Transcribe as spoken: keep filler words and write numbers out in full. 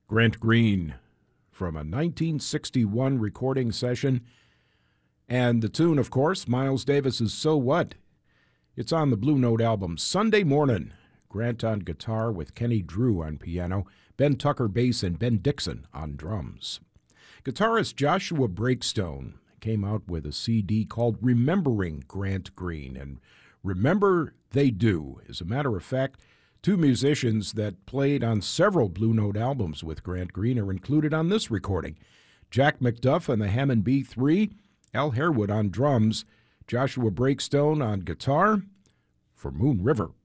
Grant Green from a nineteen sixty-one recording session. And the tune, of course, Miles Davis's So What? It's on the Blue Note album Sunday Morning. Grant on guitar with Kenny Drew on piano, Ben Tucker bass, and Ben Dixon on drums. Guitarist Joshua Breakstone came out with a C D called Remembering Grant Green, and remember they do. As a matter of fact, two musicians that played on several Blue Note albums with Grant Green are included on this recording. Jack McDuff on the Hammond B three, Al Harewood on drums, Joshua Breakstone on guitar for Moon River.